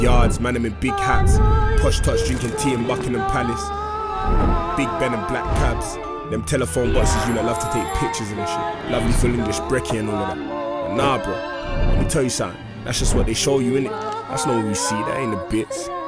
Yards, man, I'm in big hats. Posh touch drinking tea in Buckingham Palace. Big Ben and black cabs. Them telephone boxes you lot love to take pictures and shit. Lovely full English brekkie and all of that. But nah, bro, let me tell you something. That's just what they show you, innit? That's not what we see, that ain't the bits.